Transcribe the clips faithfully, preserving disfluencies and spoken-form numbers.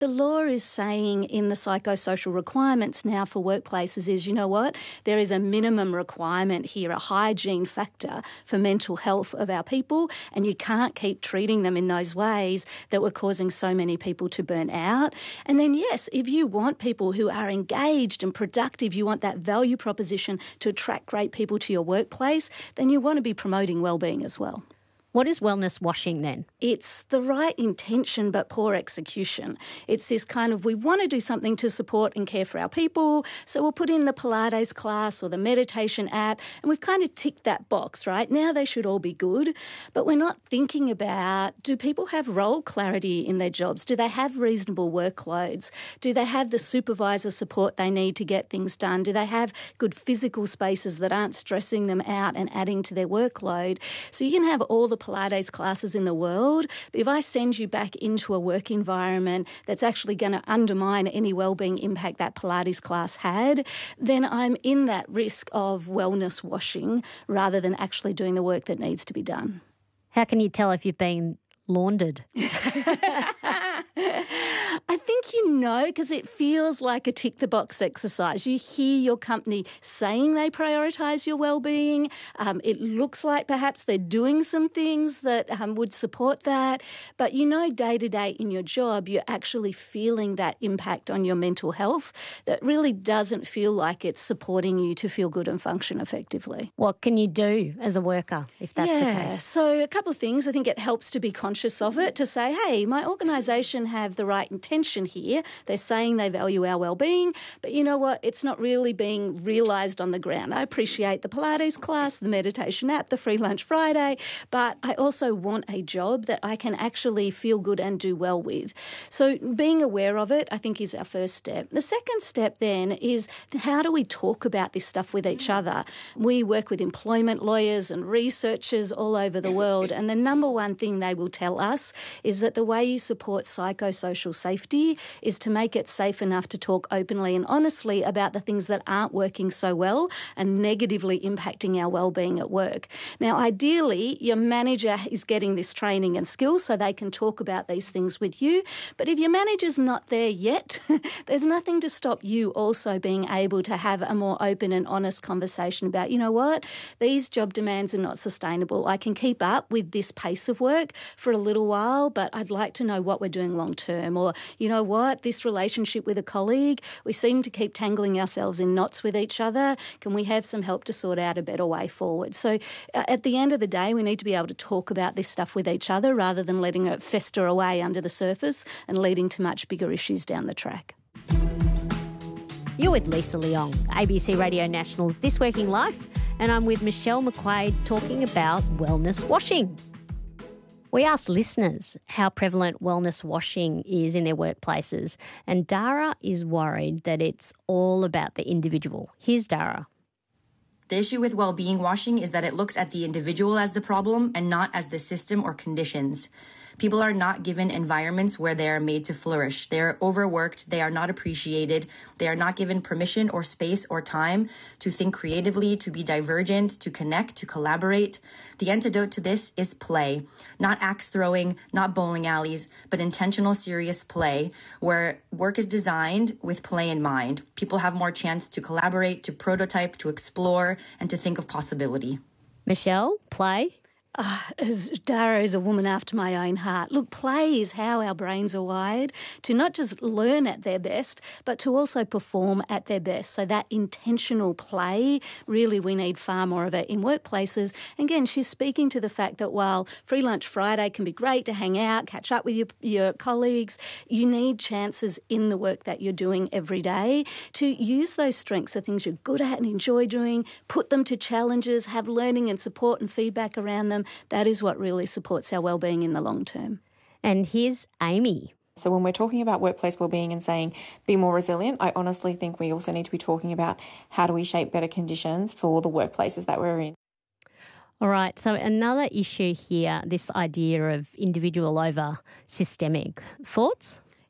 the law is saying in the psychosocial requirements now for workplaces is, you know what, there is a minimum requirement here, a hygiene factor for mental health of our people, and you can't keep treating them in those ways that were causing so many people to burn out. And then, yes, if you want people who are engaged and productive, you want that value proposition to attract great people to your workplace, then you want to be promoting wellbeing as well. What is wellness washing then? It's the right intention but poor execution. It's this kind of, we want to do something to support and care for our people, so we'll put in the Pilates class or the meditation app, and we've kind of ticked that box, right? Now they should all be good, but we're not thinking about, do people have role clarity in their jobs? Do they have reasonable workloads? Do they have the supervisor support they need to get things done? Do they have good physical spaces that aren't stressing them out and adding to their workload? So you can have all the Pilates classes in the world, but if I send you back into a work environment that's actually going to undermine any wellbeing impact that Pilates class had, then I'm in that risk of wellness washing rather than actually doing the work that needs to be done. How can you tell if you've been laundered? I think you know, because it feels like a tick-the-box exercise. You hear your company saying they prioritise your well-being. Um, it looks like perhaps they're doing some things that um, would support that. But you know day-to-day in your job, you're actually feeling that impact on your mental health that really doesn't feel like it's supporting you to feel good and function effectively. What can you do as a worker if that's yeah, the case? So a couple of things. I think it helps to be conscious of it, to say, hey, my organisation have the right intention here. They're saying they value our well-being, but you know what? It's not really being realised on the ground. I appreciate the Pilates class, the meditation app, the free lunch Friday, but I also want a job that I can actually feel good and do well with. So being aware of it, I think, is our first step. The second step then is, how do we talk about this stuff with each other? We work with employment lawyers and researchers all over the world, and the number one thing they will tell us is that the way you support psychosocial safety is to make it safe enough to talk openly and honestly about the things that aren't working so well and negatively impacting our well-being at work. Now, ideally, your manager is getting this training and skills so they can talk about these things with you. But if your manager's not there yet, there's nothing to stop you also being able to have a more open and honest conversation about, you know what, these job demands are not sustainable. I can keep up with this pace of work for a little while, but I'd like to know what we're doing long term. Or, you know what, this relationship with a colleague, we seem to keep tangling ourselves in knots with each other. Can we have some help to sort out a better way forward? So uh, at the end of the day, we need to be able to talk about this stuff with each other rather than letting it fester away under the surface and leading to much bigger issues down the track. You're with Lisa Leong, A B C Radio National's This Working Life, and I'm with Michelle McQuaid talking about wellness washing. We asked listeners how prevalent wellness washing is in their workplaces, and Dara is worried that it's all about the individual. Here's Dara. The issue with well-being washing is that it looks at the individual as the problem and not as the system or conditions. People are not given environments where they are made to flourish. They are overworked. They are not appreciated. They are not given permission or space or time to think creatively, to be divergent, to connect, to collaborate. The antidote to this is play. Not axe throwing, not bowling alleys, but intentional, serious play where work is designed with play in mind. People have more chance to collaborate, to prototype, to explore, and to think of possibility. Michelle, play? Uh, as Dara is a woman after my own heart. Look, play is how our brains are wired to not just learn at their best, but to also perform at their best. So that intentional play, really we need far more of it in workplaces. Again, she's speaking to the fact that while Free Lunch Friday can be great to hang out, catch up with your, your colleagues, you need chances in the work that you're doing every day to use those strengths, the things you're good at and enjoy doing, put them to challenges, have learning and support and feedback around them. That is what really supports our well-being in the long term. And here's Amy. So when we're talking about workplace wellbeing and saying be more resilient, I honestly think we also need to be talking about how do we shape better conditions for the workplaces that we're in. All right, so another issue here, this idea of individual over systemic. Thoughts?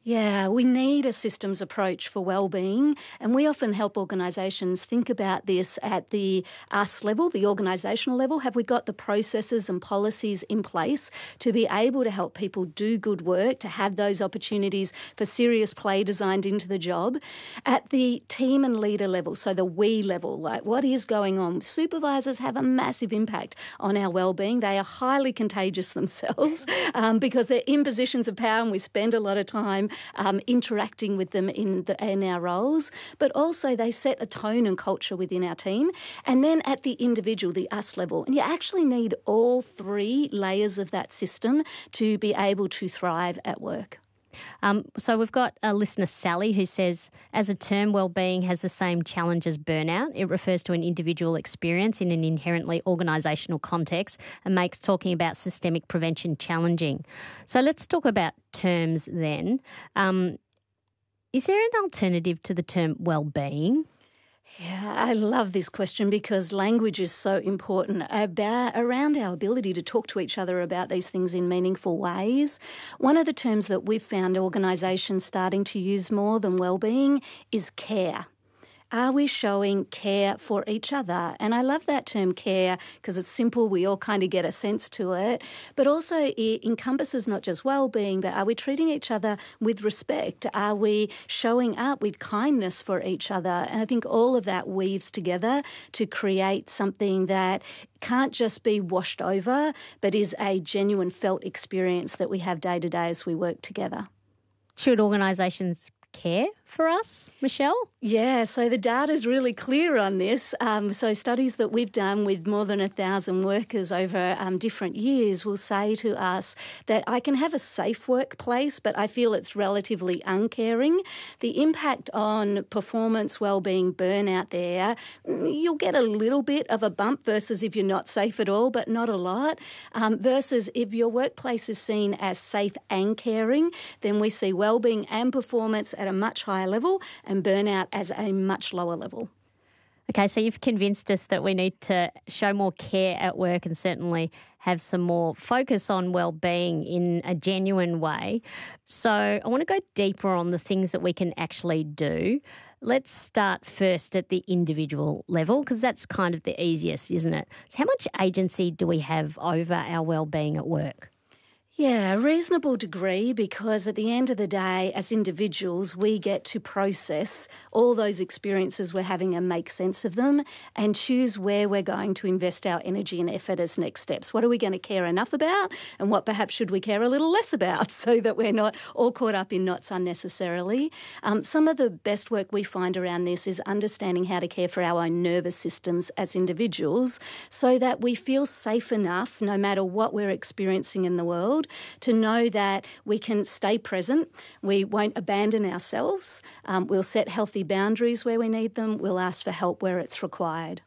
Yeah, we need a systems approach for wellbeing, and we often help organisations think about this at the us level, the organisational level. Have we got the processes and policies in place to be able to help people do good work, to have those opportunities for serious play designed into the job? At the team and leader level, so the we level, like what is going on? Supervisors have a massive impact on our wellbeing. They are highly contagious themselves um, because they're in positions of power, and we spend a lot of time Um, interacting with them in, the, in our roles, but also they set a tone and culture within our team. And then at the individual, the us level, and you actually need all three layers of that system to be able to thrive at work. Um, so we've got a listener, Sally, who says, as a term, wellbeing has the same challenge as burnout. It refers to an individual experience in an inherently organisational context and makes talking about systemic prevention challenging. So let's talk about terms then. Um, is there an alternative to the term wellbeing? Yeah, I love this question because language is so important about around our ability to talk to each other about these things in meaningful ways. One of the terms that we've found organisations starting to use more than wellbeing is care. Are we showing care for each other? And I love that term care because it's simple. We all kind of get a sense to it. But also it encompasses not just well-being, but are we treating each other with respect? Are we showing up with kindness for each other? And I think all of that weaves together to create something that can't just be washed over, but is a genuine felt experience that we have day to day as we work together. Should organisations care for us, Michelle? Yeah, so the data is really clear on this. Um, so studies that we've done with more than a thousand workers over um, different years will say to us that I can have a safe workplace, but I feel it's relatively uncaring. The impact on performance, wellbeing, burnout there, you'll get a little bit of a bump versus if you're not safe at all, but not a lot. Um, versus if your workplace is seen as safe and caring, then we see wellbeing and performance at a much higher level and burnout as a much lower level. Okay, so you've convinced us that we need to show more care at work and certainly have some more focus on well-being in a genuine way. So I want to go deeper on the things that we can actually do. Let's start first at the individual level because that's kind of the easiest, isn't it? So how much agency do we have over our well-being at work? Yeah, a reasonable degree because at the end of the day, as individuals, we get to process all those experiences we're having and make sense of them and choose where we're going to invest our energy and effort as next steps. What are we going to care enough about and what perhaps should we care a little less about so that we're not all caught up in knots unnecessarily? Um, some of the best work we find around this is understanding how to care for our own nervous systems as individuals so that we feel safe enough, no matter what we're experiencing in the world, to know that we can stay present, we won't abandon ourselves, um, we'll set healthy boundaries where we need them, we'll ask for help where it's required.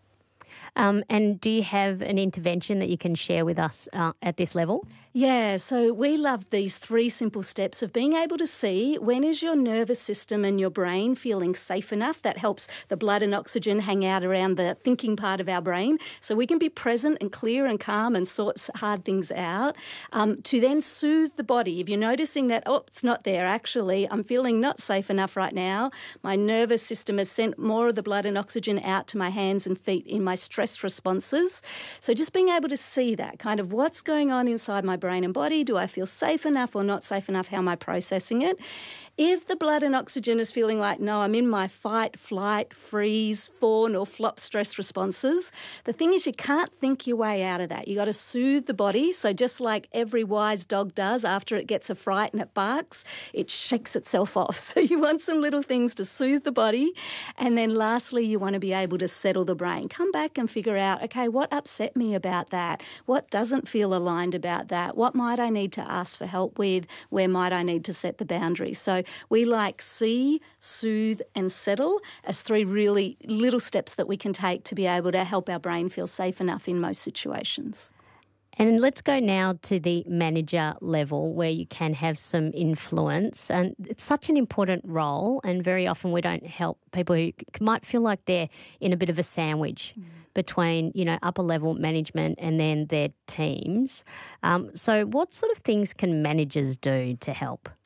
Um, and do you have an intervention that you can share with us uh, at this level? Yeah, so we love these three simple steps of being able to see when is your nervous system and your brain feeling safe enough. That helps the blood and oxygen hang out around the thinking part of our brain so we can be present and clear and calm and sort hard things out. Um, to then soothe the body. If you're noticing that, oh, it's not there actually, I'm feeling not safe enough right now, my nervous system has sent more of the blood and oxygen out to my hands and feet in my stress responses. So just being able to see that kind of what's going on inside my brain and body. Do I feel safe enough or not safe enough? How am I processing it? If the blood and oxygen is feeling like, no, I'm in my fight, flight, freeze, fawn or flop stress responses, the thing is you can't think your way out of that. You got to soothe the body. So just like every wise dog does after it gets a fright and it barks, it shakes itself off. So you want some little things to soothe the body. And then lastly, you want to be able to settle the brain. Come back and figure out, okay, what upset me about that? What doesn't feel aligned about that? What might I need to ask for help with? Where might I need to set the boundaries? So we like see, soothe and settle as three really little steps that we can take to be able to help our brain feel safe enough in most situations. And let's go now to the manager level where you can have some influence. And it's such an important role, and very often we don't help people who might feel like they're in a bit of a sandwich mm. between, you know, upper level management and then their teams. Um, so what sort of things can managers do to help?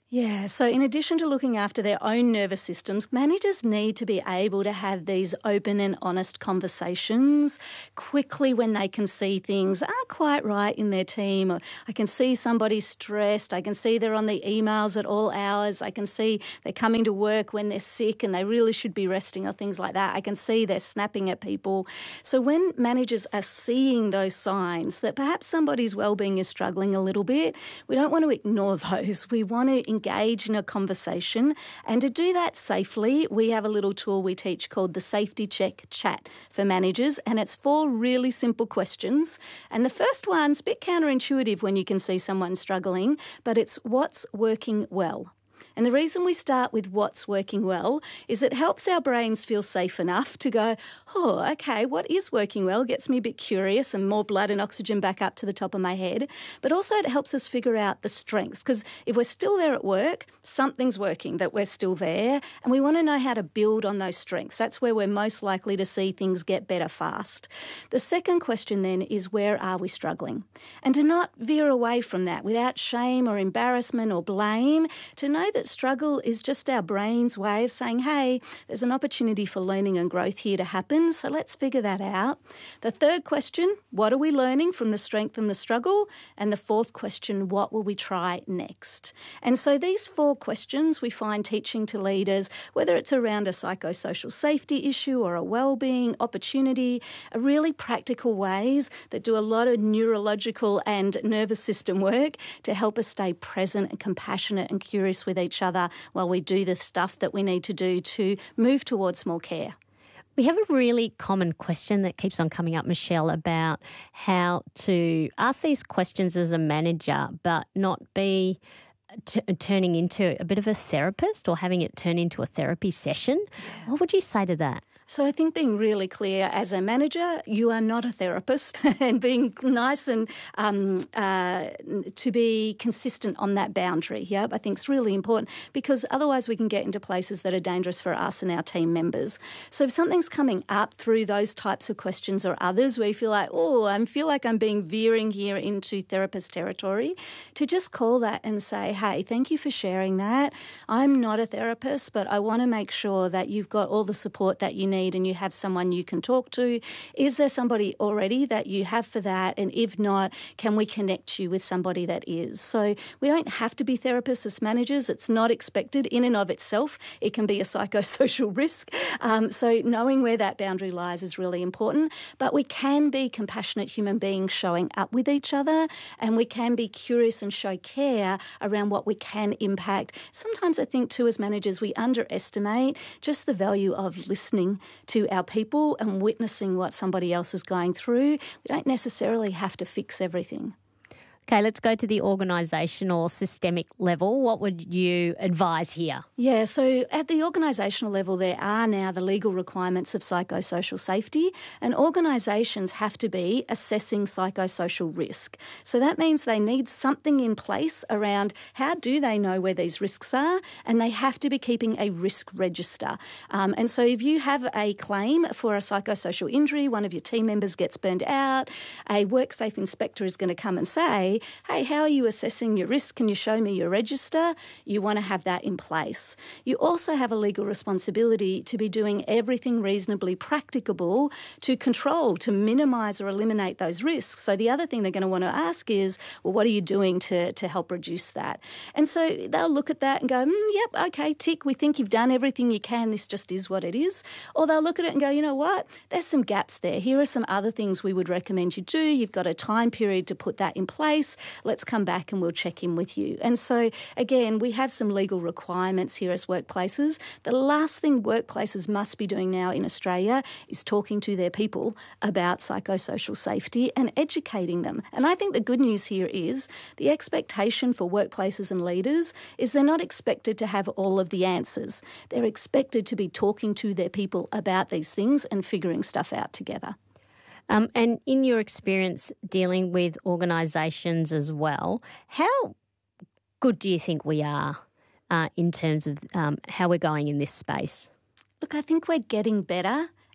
Yeah, so in addition to looking after their own nervous systems, managers need to be able to have these open and honest conversations quickly when they can see things aren't quite right in their team. Or I can see somebody stressed. I can see they're on the emails at all hours. I can see they're coming to work when they're sick and they really should be resting or things like that. I can see they're snapping at people. So when managers are seeing those signs that perhaps somebody's wellbeing is struggling a little bit, we don't want to ignore those. We want to engage in a conversation. And to do that safely, we have a little tool we teach called the Safety Check Chat for managers. And it's four really simple questions. And the first one's a bit counterintuitive when you can see someone struggling, but it's what's working well. And the reason we start with what's working well is it helps our brains feel safe enough to go, oh, okay, what is working well? Gets me a bit curious and more blood and oxygen back up to the top of my head. But also it helps us figure out the strengths, because if we're still there at work, something's working, that we're still there, and we want to know how to build on those strengths. That's where we're most likely to see things get better fast. The second question then is, where are we struggling? And to not veer away from that without shame or embarrassment or blame, to know that struggle is just our brain's way of saying, hey, there's an opportunity for learning and growth here to happen, so let's figure that out. The third question, what are we learning from the strength and the struggle? And the fourth question, what will we try next? And so these four questions we find teaching to leaders, whether it's around a psychosocial safety issue or a wellbeing opportunity, are really practical ways that do a lot of neurological and nervous system work to help us stay present and compassionate and curious with each other while we do the stuff that we need to do to move towards more care. We have a really common question that keeps on coming up, Michelle, about how to ask these questions as a manager but not be T- turning into a bit of a therapist or having it turn into a therapy session. Yeah. What would you say to that? So I think being really clear as a manager, you are not a therapist, and being nice and um, uh, to be consistent on that boundary, yeah, I think is really important, because otherwise we can get into places that are dangerous for us and our team members. So if something's coming up through those types of questions or others where you feel like, oh, I feel like I'm being veering here into therapist territory, to just call that and say, hey, thank you for sharing that. I'm not a therapist, but I want to make sure that you've got all the support that you need and you have someone you can talk to. Is there somebody already that you have for that? And if not, can we connect you with somebody that is? So we don't have to be therapists as managers. It's not expected in and of itself. It can be a psychosocial risk. Um, so knowing where that boundary lies is really important. But we can be compassionate human beings showing up with each other, and we can be curious and show care around what we can impact. Sometimes I think too as managers we underestimate just the value of listening to our people and witnessing what somebody else is going through. We don't necessarily have to fix everything. Okay, let's go to the organisational systemic level. What would you advise here? Yeah, so at the organisational level, there are now the legal requirements of psychosocial safety, and organisations have to be assessing psychosocial risk. So that means they need something in place around how do they know where these risks are, and they have to be keeping a risk register. Um, and so if you have a claim for a psychosocial injury, one of your team members gets burned out, a WorkSafe inspector is going to come and say, hey, how are you assessing your risk? Can you show me your register? You want to have that in place. You also have a legal responsibility to be doing everything reasonably practicable to control, to minimise or eliminate those risks. So the other thing they're going to want to ask is, well, what are you doing to, to help reduce that? And so they'll look at that and go, mm, yep, okay, tick, we think you've done everything you can. This just is what it is. Or they'll look at it and go, you know what? There's some gaps there. Here are some other things we would recommend you do. You've got a time period to put that in place. Let's come back and we'll check in with you. And so, again, we have some legal requirements here as workplaces. The last thing workplaces must be doing now in Australia is talking to their people about psychosocial safety and educating them. And I think the good news here is the expectation for workplaces and leaders is they're not expected to have all of the answers. They're expected to be talking to their people about these things and figuring stuff out together. Um, and in your experience dealing with organisations as well, how good do you think we are uh, in terms of um, how we're going in this space? Look, I think we're getting better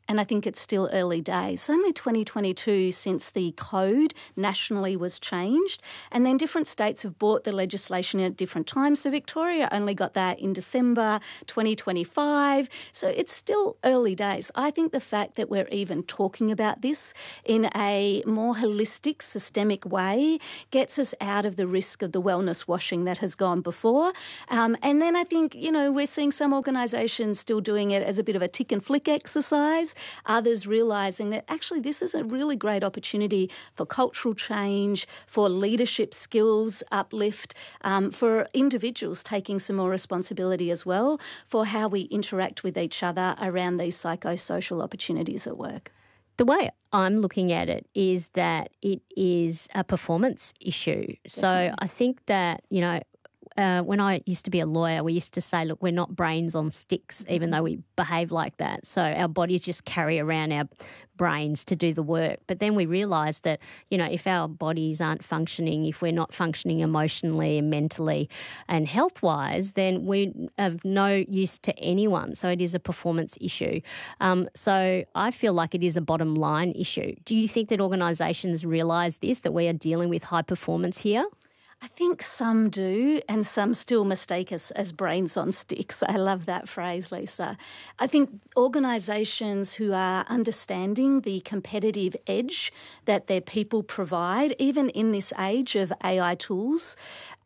and I think it's still early days. It's only twenty twenty-two since the code nationally was changed, and then different states have brought the legislation in at different times. So Victoria only got that in December twenty twenty-five, so it's still early days. I think the fact that we're even talking about this in a more holistic, systemic way gets us out of the risk of the wellness washing that has gone before. Um, and then I think, you know, we're seeing some organisations still doing it as a bit of a tick and flick exercise, others realising that actually this is a really great opportunity for cultural change, for leadership skills uplift, um, for individuals taking some more responsibility as well for how we interact with each other around these psychosocial opportunities at work. The way I'm looking at it is that it is a performance issue. Definitely. So I think that, you know, Uh, when I used to be a lawyer, we used to say, look, we're not brains on sticks, even though we behave like that. So our bodies just carry around our brains to do the work. But then we realised that, you know, if our bodies aren't functioning, if we're not functioning emotionally and mentally and health-wise, then we're of no use to anyone. So it is a performance issue. Um, so I feel like it is a bottom line issue. Do you think that organisations realise this, that we are dealing with high performance here? I think some do, and some still mistake us as brains on sticks. I love that phrase, Lisa. I think organisations who are understanding the competitive edge that their people provide, even in this age of A I tools,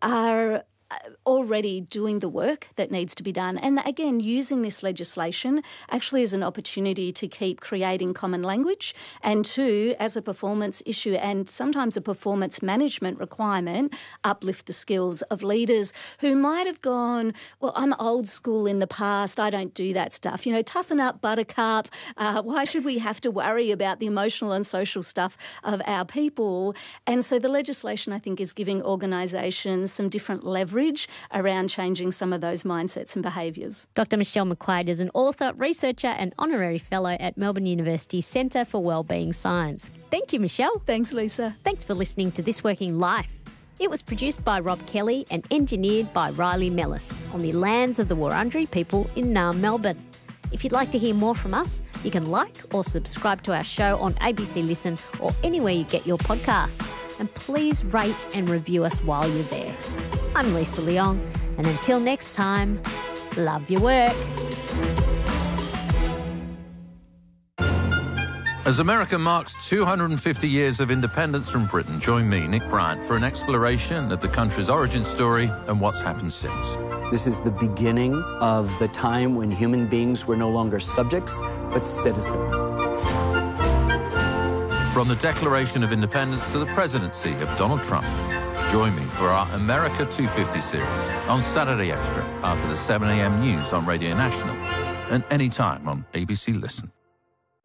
are already doing the work that needs to be done. And again, using this legislation actually as an opportunity to keep creating common language, and two, as a performance issue and sometimes a performance management requirement, uplift the skills of leaders who might have gone, well, I'm old school in the past, I don't do that stuff. You know, toughen up, buttercup. Uh, why should we have to worry about the emotional and social stuff of our people? And so the legislation, I think, is giving organisations some different leverage around changing some of those mindsets and behaviours. Doctor Michelle McQuaid is an author, researcher and honorary fellow at Melbourne University Centre for Wellbeing Science. Thank you, Michelle. Thanks, Lisa. Thanks for listening to This Working Life. It was produced by Rob Kelly and engineered by Riley Mellis on the lands of the Wurundjeri people in Naarm, Melbourne. If you'd like to hear more from us, you can like or subscribe to our show on A B C Listen or anywhere you get your podcasts. And please rate and review us while you're there. I'm Lisa Leong, and until next time, love your work. As America marks two hundred fifty years of independence from Britain, join me, Nick Bryant, for an exploration of the country's origin story and what's happened since. This is the beginning of the time when human beings were no longer subjects, but citizens. From the Declaration of Independence to the presidency of Donald Trump. Join me for our America two fifty series on Saturday Extra after the seven a.m. news on Radio National and anytime on A B C Listen.